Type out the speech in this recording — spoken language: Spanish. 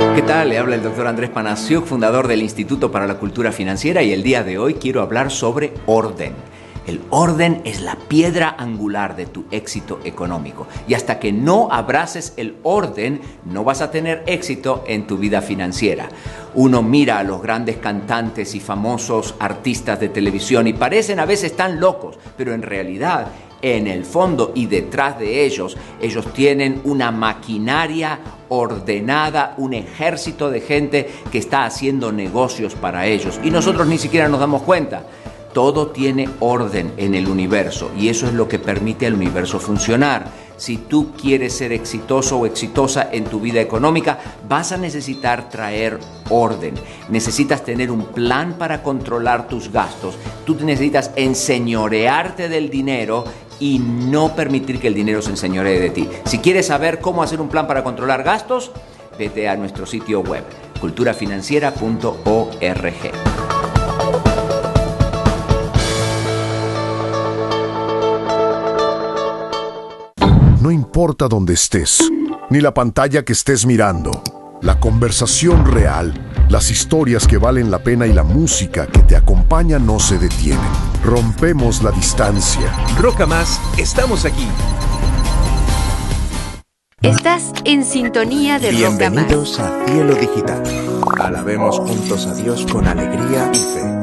¿Qué tal? Le habla el doctor Andrés Panasiuk, fundador del Instituto para la Cultura Financiera, y el día de hoy quiero hablar sobre orden. El orden es la piedra angular de tu éxito económico, y hasta que no abraces el orden, no vas a tener éxito en tu vida financiera. Uno mira a los grandes cantantes y famosos artistas de televisión y parecen a veces tan locos, pero en realidad, en el fondo y detrás de ellos tienen una maquinaria ordenada, un ejército de gente que está haciendo negocios para ellos, y nosotros ni siquiera nos damos cuenta. Todo tiene orden en el universo y eso es lo que permite al universo funcionar. Si tú quieres ser exitoso o exitosa en tu vida económica, vas a necesitar traer orden. Necesitas tener un plan para controlar tus gastos. Tú necesitas enseñorearte del dinero y no permitir que el dinero se enseñoree de ti. Si quieres saber cómo hacer un plan para controlar gastos, vete a nuestro sitio web, culturafinanciera.org. No importa dónde estés, ni la pantalla que estés mirando, la conversación real, las historias que valen la pena y la música que te acompaña no se detienen. Rompemos la distancia. Roca Más, estamos aquí. Estás en sintonía de Roca Más. Bienvenidos a Cielo Digital. Alabemos juntos a Dios con alegría y fe.